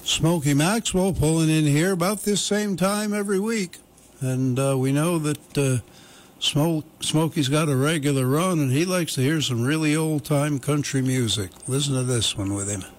Smokey Maxwell pulling in here about this same time every week. And we know that Smokey's got a regular run, and he likes to hear some really old-time country music. Listen to this one with him.